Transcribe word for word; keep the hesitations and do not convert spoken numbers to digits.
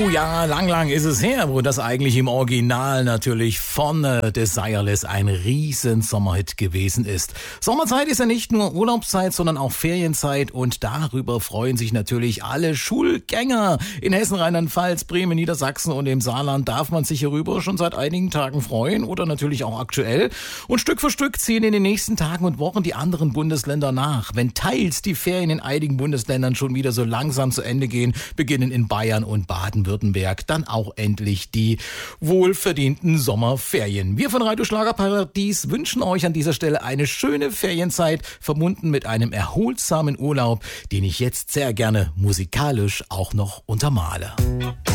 Oh ja, lang, lang ist es her, wo das eigentlich im Original natürlich von äh, Desireless ein riesen Sommerhit gewesen ist. Sommerzeit ist ja nicht nur Urlaubszeit, sondern auch Ferienzeit und darüber freuen sich natürlich alle Schulgänger. In Hessen, Rheinland-Pfalz, Bremen, Niedersachsen und im Saarland darf man sich hierüber schon seit einigen Tagen freuen oder natürlich auch aktuell. Und Stück für Stück ziehen in den nächsten Tagen und Wochen die anderen Bundesländer nach. Wenn teils die Ferien in einigen Bundesländern schon wieder so langsam zu Ende gehen, beginnen in Bayern und Baden-Württemberg dann auch endlich die wohlverdienten Sommerferien. Wir von Radio Schlagerparadies wünschen euch an dieser Stelle eine schöne Ferienzeit, verbunden mit einem erholsamen Urlaub, den ich jetzt sehr gerne musikalisch auch noch untermale.